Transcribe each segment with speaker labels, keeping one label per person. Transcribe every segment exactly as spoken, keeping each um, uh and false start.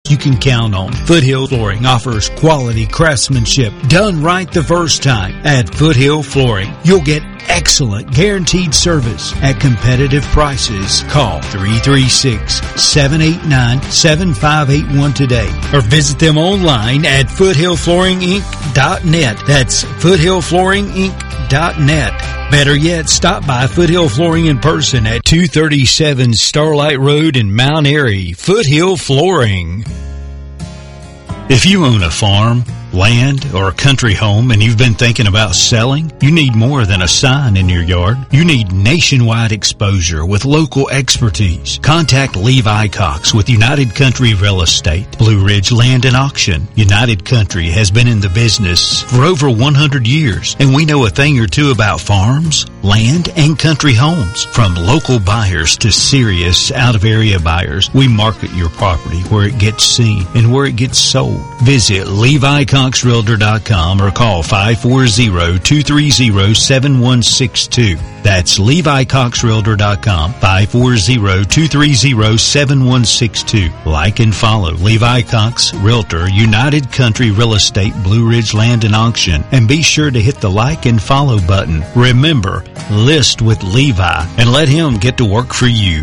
Speaker 1: you can count on. Foothill Flooring offers quality craftsmanship done right the first time. At Foothill Flooring, you'll get excellent guaranteed service at competitive prices. Call three three six, seven eight nine, seven five eight one today or visit them online at foothill flooring inc dot net. That's foothill flooring inc dot net. Better yet, stop by Foothill Flooring in person at two thirty-seven Starlight Road in Mount Airy. Foothill Flooring. If you own a farm, land, or a country home and you've been thinking about selling, you need more than a sign in your yard. You need nationwide exposure with local expertise. Contact Levi Cox with United Country Real Estate, Blue Ridge Land and Auction. United Country has been in the business for over one hundred years, and we know a thing or two about farms, land, and country homes. From local buyers to serious out-of-area buyers, we market your property where it gets seen and where it gets sold. Visit Levi Cox Realtor dot com or call five four zero, two three zero, seven one six two. That's Levi Cox Realtor dot com, five four zero, two three zero, seven one six two. Like and follow Levi Cox Realtor, United Country Real Estate, Blue Ridge Land and Auction, and be sure to hit the like and follow button. Remember, list with Levi and let him get to work for you.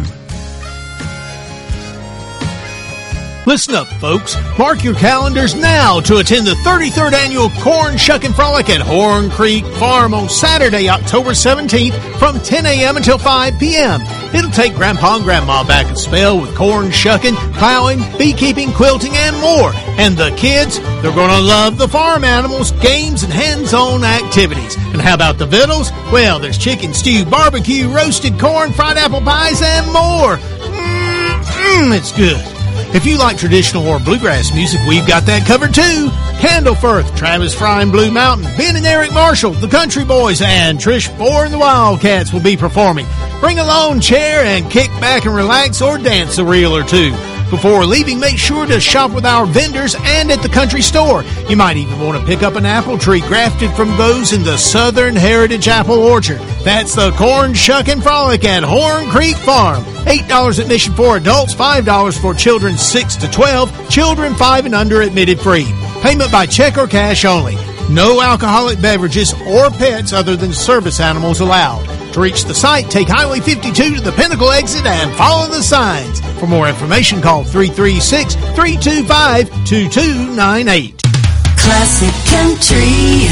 Speaker 2: Listen up, folks. Mark your calendars now to attend the thirty-third Annual Corn Shuckin' Frolic at Horn Creek Farm on Saturday, October seventeenth from ten a.m. until five p.m. It'll take Grandpa and Grandma back a spell with corn shucking, plowing, beekeeping, quilting, and more. And the kids, they're going to love the farm animals, games, and hands-on activities. And how about the victuals? Well, there's chicken stew, barbecue, roasted corn, fried apple pies, and more. Mmm, it's good. If you like traditional or bluegrass music, we've got that covered too. Candle Firth, Travis Fry and Blue Mountain, Ben and Eric Marshall, the Country Boys, and Trish Bohr and the Wildcats will be performing. Bring a lawn chair and kick back and relax or dance a reel or two. Before leaving, make sure to shop with our vendors and at the country store. You might even want to pick up an apple tree grafted from those in the Southern Heritage Apple Orchard. That's the Corn Shuckin' Frolic at Horn Creek Farm. eight dollars admission for adults, five dollars for children six to twelve, children five and under admitted free. Payment by check or cash only. No alcoholic beverages or pets other than service animals allowed. To reach the site, take Highway fifty-two to the Pinnacle exit and follow the signs. For more information, call three three six, three two five, two two nine eight.
Speaker 3: Classic Country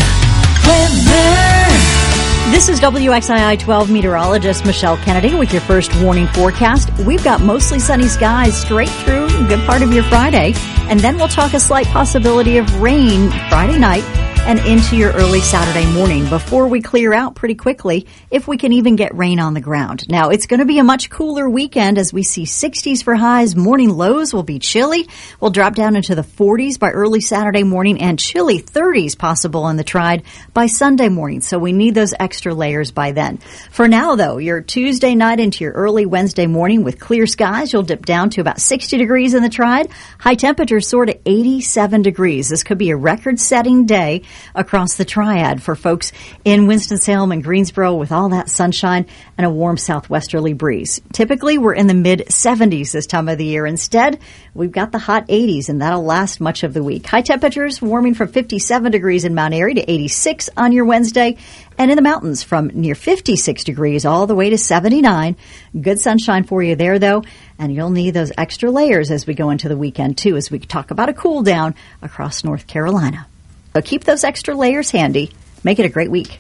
Speaker 3: Weather.
Speaker 4: This is W X I I twelve meteorologist Michelle Kennedy with your first warning forecast. We've got mostly sunny skies straight through a good part of your Friday, and then we'll talk a slight possibility of rain Friday night and into your early Saturday morning before we clear out pretty quickly if we can even get rain on the ground. Now, it's going to be a much cooler weekend as we see sixties for highs. Morning lows will be chilly. We'll drop down into the forties by early Saturday morning and chilly thirties possible in the Tride by Sunday morning. So we need those extra layers by then. For now, though, your Tuesday night into your early Wednesday morning with clear skies, you'll dip down to about sixty degrees in the Tride. High temperatures soar to eighty-seven degrees. This could be a record-setting day across the Triad for folks in Winston-Salem and Greensboro with all that sunshine and a warm southwesterly breeze. Typically, we're in the mid seventies this time of the year. Instead, we've got the hot eighties, and that'll last much of the week. High temperatures warming from fifty-seven degrees in Mount Airy to eighty-six on your Wednesday, and in the mountains from near fifty-six degrees all the way to seventy-nine. Good sunshine for you there, though, and you'll need those extra layers as we go into the weekend, too, as we talk about a cool down across North Carolina. So keep those extra layers handy. Make it a great week.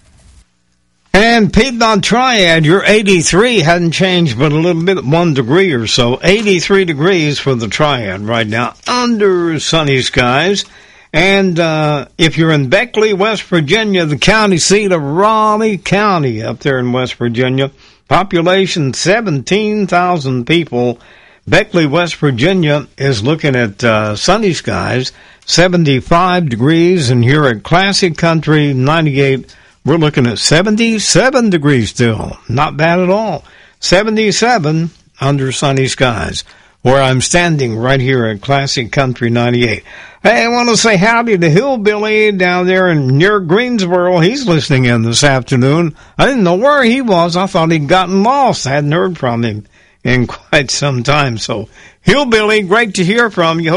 Speaker 5: And Piedmont Triad, your eighty-three hadn't changed but a little bit, one degree or so. eighty-three degrees for the Triad right now, under sunny skies. And uh if you're in Beckley, West Virginia, the county seat of Raleigh County up there in West Virginia, population seventeen thousand people. Beckley, West Virginia is looking at uh, sunny skies, seventy-five degrees, and here at Classic Country ninety-eight, we're looking at seventy-seven degrees still. Not bad at all. seventy-seven under sunny skies, where I'm standing right here at Classic Country ninety-eight. Hey, I want to say howdy to Hillbilly down there in near Greensboro. He's listening in this afternoon. I didn't know where he was. I thought he'd gotten lost. I hadn't heard from him in quite some time. So, Hillbilly, great to hear from you.